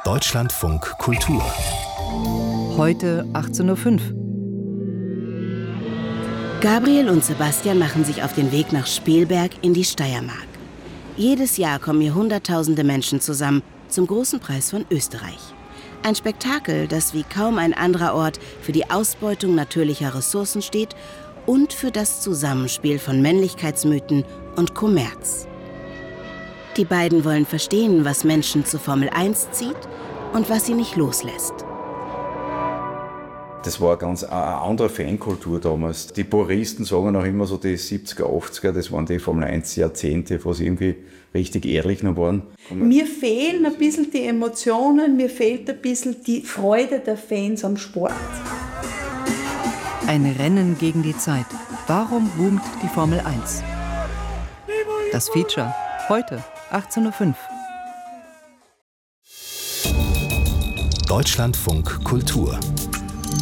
Deutschlandfunk Kultur. Heute 18:05 Uhr. Gabriel und Sebastian machen sich auf den Weg nach Spielberg in die Steiermark. Jedes Jahr kommen hier Hunderttausende Menschen zusammen zum Großen Preis von Österreich. Ein Spektakel, das wie kaum ein anderer Ort für die Ausbeutung natürlicher Ressourcen steht und für das Zusammenspiel von Männlichkeitsmythen und Kommerz. Die beiden wollen verstehen, was Menschen zur Formel 1 zieht und was sie nicht loslässt. Das war eine ganz andere Fankultur damals. Die Puristen sagen auch immer so, die 70er, 80er, das waren die Formel 1 Jahrzehnte, wo sie irgendwie richtig ehrlich noch waren. Mir fehlen ein bisschen die Emotionen, mir fehlt ein bisschen die Freude der Fans am Sport. Ein Rennen gegen die Zeit. Warum boomt die Formel 1? Das Feature. Heute 18:05 Uhr. Deutschlandfunk Kultur.